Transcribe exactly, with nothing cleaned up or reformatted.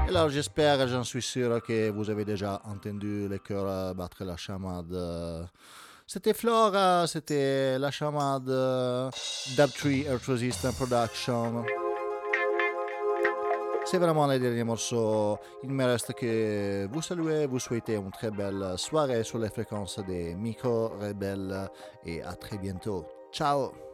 Alors j'espère, j'en suis sûr que vous avez déjà entendu le cœur euh, battre la chamade. euh. C'était Flora, c'était la chamade euh, Dub Earth Resistant Production. C'est vraiment le dernier morceau. Il me reste que vous saluer, vous souhaiter une très belle soirée sur les fréquences des micro rebelles et à très bientôt. Ciao!